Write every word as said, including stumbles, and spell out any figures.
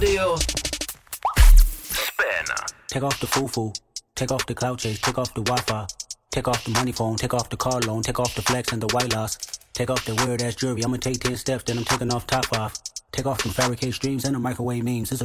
Deal. Spin. Take off the foo-foo. Take off the cloud chase. Take off the Wi-Fi. Take off the money phone. Take off the car loan. Take off the flex and the white loss. Take off the weird-ass jewelry. I'ma take ten steps, then I'm taking off top five. Take off them fabricate streams and the microwave memes. It's